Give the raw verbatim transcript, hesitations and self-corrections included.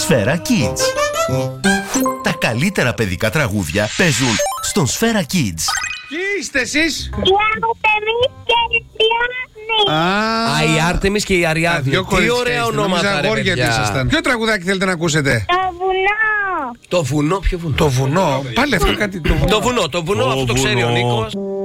Σφαίρα Kids. Τα καλύτερα παιδικά τραγούδια παίζουν στον Σφαίρα Kids. Ποιοι είστε εσείς? Η Άρτεμις και η Αριάδνη. Α, Α, η Άρτεμις και η Αριάδνη. δύο Τι κορίτσια ωραία είστε. ονόματα, Νόμιζα ρε αγόρια παιδιά. ήσασταν. Ποιο τραγουδάκι θέλετε να ακούσετε? Το βουνό. Το βουνό, ποιο βουνό? Το βουνό. Πάλι αυτό κάτι. Το βουνό. Το βουνό, το βουνό, αυτό το ξέρει ο Νίκος.